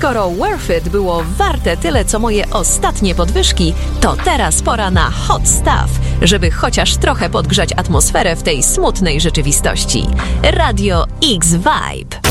Skoro Worth It było warte tyle, co moje ostatnie podwyżki, to teraz pora na hot stuff, żeby chociaż trochę podgrzać atmosferę w tej smutnej rzeczywistości. Radio X Vibe.